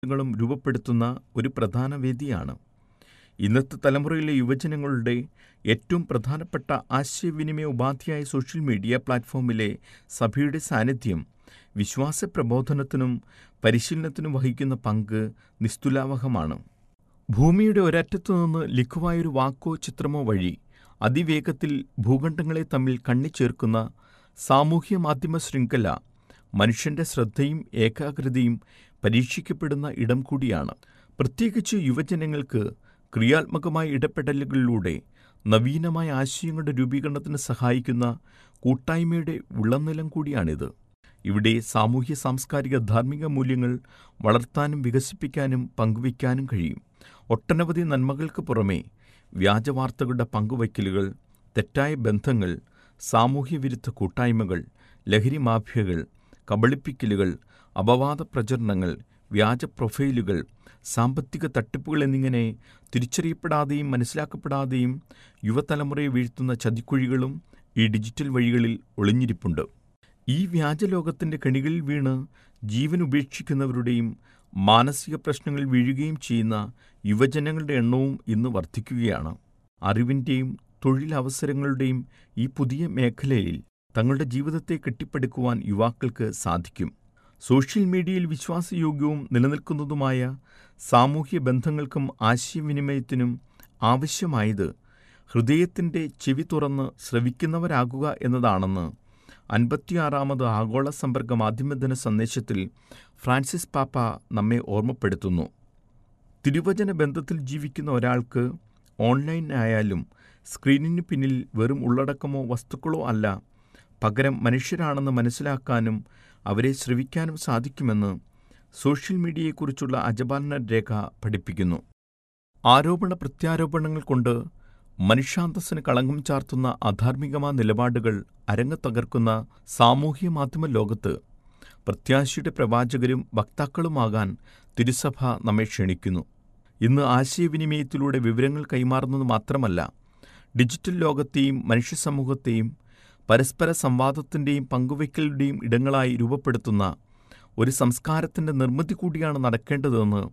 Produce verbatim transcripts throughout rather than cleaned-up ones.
ങ്ങളും രൂപപ്പെടുത്തുന്ന ഒരു പ്രധാന വേദിയാണ്. ഇന്നത്തെ തലമുറയിലെ യുവജനങ്ങളുടെ ഏറ്റവും പ്രധാനപ്പെട്ട ആശയവിനിമയ ഉപാധിയായ സോഷ്യൽ മീഡിയ പ്ലാറ്റ്ഫോമിലെ സഭയുടെ സാന്നിധ്യം വിശ്വാസ പ്രബോധനത്തിനും പരിശീലനത്തിനും വഹിക്കുന്ന പങ്ക് നിസ്തുലാവഹമാണ്. ഭൂമിയുടെ ഒരറ്റത്തുനിന്ന് ലഘുവായൊരു വാക്കോ ചിത്രമോ വഴി അതിവേഗത്തിൽ ഭൂഖണ്ഡങ്ങളെ തമ്മിൽ കണ്ണിച്ചേർക്കുന്ന സാമൂഹ്യ മാധ്യമ ശൃംഖല മനുഷ്യന്റെ ശ്രദ്ധയും ഏകാഗ്രതയും പരീക്ഷിക്കപ്പെടുന്ന ഇടം കൂടിയാണ്. പ്രത്യേകിച്ച് യുവജനങ്ങൾക്ക് ക്രിയാത്മകമായ ഇടപെടലുകളിലൂടെ നവീനമായ ആശയങ്ങളുടെ രൂപീകരണത്തിന് സഹായിക്കുന്ന കൂട്ടായ്മയുടെ വിളനിലം കൂടിയാണിത്. ഇവിടെ സാമൂഹ്യ സാംസ്കാരിക ധാർമ്മിക മൂല്യങ്ങൾ വളർത്താനും വികസിപ്പിക്കാനും പങ്കുവയ്ക്കാനും കഴിയും. ഒട്ടനവധി നന്മകൾക്ക് പുറമെ വ്യാജവാർത്തകളുടെ പങ്കുവയ്ക്കലുകൾ, തെറ്റായ ബന്ധങ്ങൾ, സാമൂഹ്യവിരുദ്ധ കൂട്ടായ്മകൾ, ലഹരി മാഫിയകൾ, കബളിപ്പിക്കലുകൾ, അപവാദ പ്രചരണങ്ങൾ, വ്യാജ പ്രൊഫൈലുകൾ, സാമ്പത്തിക തട്ടിപ്പുകൾ എന്നിങ്ങനെ തിരിച്ചറിയപ്പെടാതെയും മനസ്സിലാക്കപ്പെടാതെയും യുവതലമുറയെ വീഴ്ത്തുന്ന ചതിക്കുഴികളും ഈ ഡിജിറ്റൽ വഴികളിൽ ഒളിഞ്ഞിരിപ്പുണ്ട്. ഈ വ്യാജലോകത്തിൻ്റെ കെണികളിൽ വീണ് ജീവൻ ഉപേക്ഷിക്കുന്നവരുടെയും മാനസിക പ്രശ്നങ്ങളിൽ വീഴുകയും ചെയ്യുന്ന യുവജനങ്ങളുടെ എണ്ണവും ഇന്ന് വർദ്ധിക്കുകയാണ്. അറിവിൻ്റെയും തൊഴിലവസരങ്ങളുടെയും ഈ പുതിയ മേഖലയിൽ തങ്ങളുടെ ജീവിതത്തെ കെട്ടിപ്പടുക്കുവാൻ യുവാക്കൾക്ക് സാധിക്കും. സോഷ്യൽ മീഡിയയിൽ വിശ്വാസയോഗ്യവും നിലനിൽക്കുന്നതുമായ സാമൂഹ്യ ബന്ധങ്ങൾക്കും ആശയവിനിമയത്തിനും ആവശ്യമായത് ഹൃദയത്തിൻ്റെ ചെവി തുറന്ന് ശ്രവിക്കുന്നവരാകുക എന്നതാണെന്ന് അൻപത്തിയാറാമത് ആഗോള സമ്പർക്ക മാധ്യമദിന സന്ദേശത്തിൽ ഫ്രാൻസിസ് പാപ്പ നമ്മെ ഓർമ്മപ്പെടുത്തുന്നു. തിരുവചന ബന്ധത്തിൽ ജീവിക്കുന്ന ഒരാൾക്ക് ഓൺലൈൻ ആയാലും സ്ക്രീനിന് പിന്നിൽ വെറും ഉള്ളടക്കമോ വസ്തുക്കളോ അല്ല, പകരം മനുഷ്യരാണെന്ന് മനസ്സിലാക്കാനും അവരെ ശ്രവിക്കാനും സാധിക്കുമെന്ന് സോഷ്യൽ മീഡിയയെക്കുറിച്ചുള്ള അജപാലന രേഖ പഠിപ്പിക്കുന്നു. ആരോപണ പ്രത്യാരോപണങ്ങൾ കൊണ്ട് മനുഷ്യാന്തസ്സിന് കളങ്കം ചാർത്തുന്ന അധാർമികമായ നിലപാടുകൾ അരങ്ങ് തകർക്കുന്ന സാമൂഹ്യ മാധ്യമ ലോകത്ത് പ്രത്യാശയുടെ പ്രവാചകരും വക്താക്കളുമാകാൻ തിരുസഭ നമ്മെ ക്ഷണിക്കുന്നു. ഇന്ന് ആശയവിനിമയത്തിലൂടെ വിവരങ്ങൾ കൈമാറുന്നത് മാത്രമല്ല, ഡിജിറ്റൽ ലോകത്തെയും മനുഷ്യസമൂഹത്തെയും പരസ്പര സംവാദത്തിൻ്റെയും പങ്കുവയ്ക്കലുടെയും ഇടങ്ങളായി രൂപപ്പെടുത്തുന്ന ഒരു സംസ്കാരത്തിൻ്റെ നിർമ്മിതി കൂടിയാണ് നടക്കേണ്ടതെന്ന്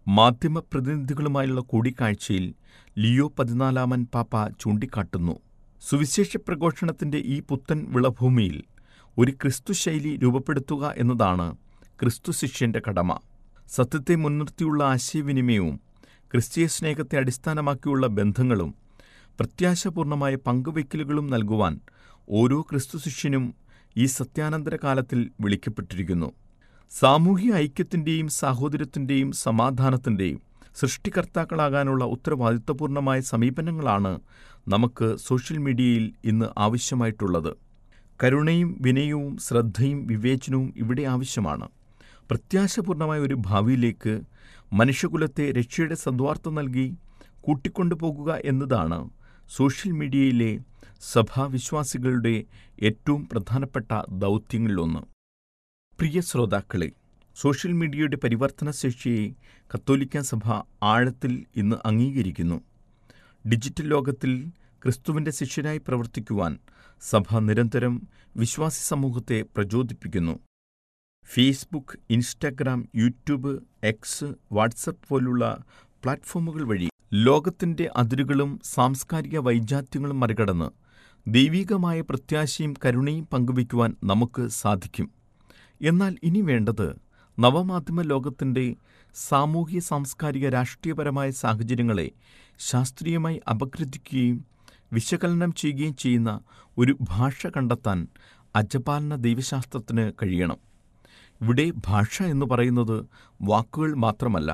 മാധ്യമപ്രതിനിധികളുമായുള്ള കൂടിക്കാഴ്ചയിൽ ലിയോ പതിനാലാമൻ പാപ്പ ചൂണ്ടിക്കാട്ടുന്നു. സുവിശേഷ പ്രഘോഷണത്തിൻ്റെ ഈ പുത്തൻ വിളഭൂമിയിൽ ഒരു ക്രിസ്തു ശൈലി രൂപപ്പെടുത്തുക എന്നതാണ് ക്രിസ്തു ശിഷ്യൻ്റെ കടമ. സത്യത്തെ മുൻനിർത്തിയുള്ള ആശയവിനിമയവും ക്രിസ്തീയ സ്നേഹത്തെ അടിസ്ഥാനമാക്കിയുള്ള ബന്ധങ്ങളും പ്രത്യാശപൂർണമായ പങ്കുവയ്ക്കലുകളും നൽകുവാൻ ഓരോ ക്രിസ്തു ശിഷ്യനും ഈ സത്യാനന്തര കാലത്തിൽ വിളിക്കപ്പെട്ടിരിക്കുന്നു. സാമൂഹ്യ ഐക്യത്തിൻ്റെയും സാഹോദര്യത്തിൻ്റെയും സമാധാനത്തിൻ്റെയും സൃഷ്ടികർത്താക്കളാകാനുള്ള ഉത്തരവാദിത്വപൂർണമായ സമീപനങ്ങളാണ് നമുക്ക് സോഷ്യൽ മീഡിയയിൽ ഇന്ന് ആവശ്യമായിട്ടുള്ളത്. കരുണയും വിനയവും ശ്രദ്ധയും വിവേചനവും ഇവിടെ ആവശ്യമാണ്. പ്രത്യാശപൂർണമായ ഒരു ഭാവിയിലേക്ക് മനുഷ്യകുലത്തെ രക്ഷയുടെ സദ്വാർത്ത നൽകി കൂട്ടിക്കൊണ്ടുപോകുക എന്നതാണ് സോഷ്യൽ മീഡിയയിലെ സഭാവിശ്വാസികളുടെ ഏറ്റവും പ്രധാനപ്പെട്ട ദൗത്യങ്ങളിലൊന്ന്. പ്രിയ ശ്രോതാക്കളെ, സോഷ്യൽ മീഡിയയുടെ പരിവർത്തന ശേഷിയെ കത്തോലിക്കാ സഭ ആഴത്തിൽ ഇന്ന് അംഗീകരിക്കുന്നു. ഡിജിറ്റൽ ലോകത്തിൽ ക്രിസ്തുവിൻ്റെ ശിഷ്യരായി പ്രവർത്തിക്കുവാൻ സഭ നിരന്തരം വിശ്വാസി സമൂഹത്തെ പ്രചോദിപ്പിക്കുന്നു. Facebook, Instagram, YouTube, X, WhatsApp പോലുള്ള പ്ലാറ്റ്ഫോമുകൾ വഴി ലോകത്തിൻ്റെ അതിരുകളും സാംസ്കാരിക വൈജാത്യങ്ങളും മറികടന്ന് ദൈവികമായ പ്രത്യാശയും കരുണയും പങ്കുവയ്ക്കുവാൻ നമുക്ക് സാധിക്കും. എന്നാൽ ഇനി വേണ്ടത് നവമാധ്യമ ലോകത്തിൻ്റെ സാമൂഹ്യ സാംസ്കാരിക രാഷ്ട്രീയപരമായ സാഹചര്യങ്ങളെ ശാസ്ത്രീയമായി അപഗ്രഥിക്കുകയും വിശകലനം ചെയ്യുകയും ചെയ്യുന്ന ഒരു ഭാഷ കണ്ടെത്താൻ അജപാലന ദൈവശാസ്ത്രത്തിന് കഴിയണം. ഇവിടെ ഭാഷ എന്ന് പറയുന്നത് വാക്കുകൾ മാത്രമല്ല,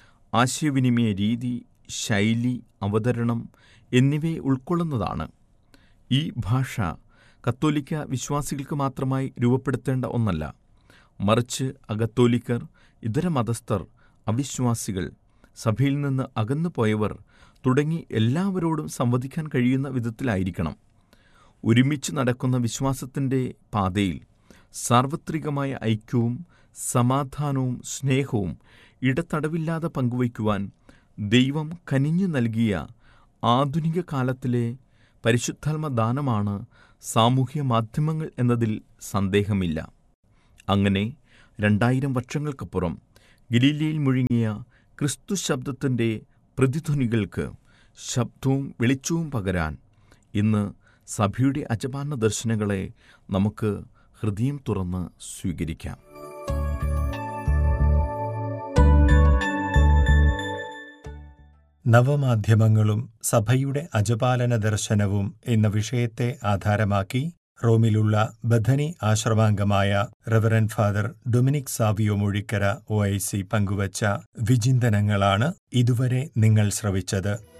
ആശയവിനിമയ രീതി, ശൈലി, അവതരണം എന്നിവയെ ഉൾക്കൊള്ളുന്നതാണ്. ഈ ഭാഷ കത്തോലിക്ക വിശ്വാസികൾക്ക് മാത്രമായി രൂപപ്പെടുത്തേണ്ട ഒന്നല്ല, മറിച്ച് അകത്തോലിക്കർ, ഇതര മതസ്ഥർ, അവിശ്വാസികൾ, സഭയിൽ നിന്ന് അകന്നു പോയവർ തുടങ്ങി എല്ലാവരോടും സംവദിക്കാൻ കഴിയുന്ന വിധത്തിലായിരിക്കണം. ഒരുമിച്ച് നടക്കുന്ന വിശ്വാസത്തിൻ്റെ പാതയിൽ സാർവത്രികമായ ഐക്യവും സമാധാനവും സ്നേഹവും ഇടതടവില്ലാതെ പങ്കുവയ്ക്കുവാൻ ദൈവം കനിഞ്ഞു നൽകിയ ആധുനിക കാലത്തിലെ പരിശുദ്ധാത്മദാനമാണ് സാമൂഹ്യ മാധ്യമങ്ങൾ എന്നതിൽ സന്ദേഹമില്ല. അങ്ങനെ രണ്ടായിരം വർഷങ്ങൾക്കപ്പുറം ഗലീലയിൽ മുഴങ്ങിയ ക്രിസ്തു ശബ്ദത്തിൻ്റെ പ്രതിധ്വനികൾക്ക് ശബ്ദവും വെളിച്ചവും പകരാൻ ഇന്ന് സഭയുടെ അജപാന ദർശനങ്ങളെ നമുക്ക് ഹൃദയം തുറന്ന് സ്വീകരിക്കാം. നവമാധ്യമങ്ങളും സഭയുടെ അജപാലന ദർശനവും എന്ന വിഷയത്തെ ആധാരമാക്കി റോമിലുള്ള Bethany ആശ്രമാംഗമായ Reverend father Dominic Savio മുഴിക്കര O I C പങ്കുവച്ച വിചിന്തനങ്ങളാണ് ഇതുവരെ നിങ്ങൾ ശ്രവിച്ചത്.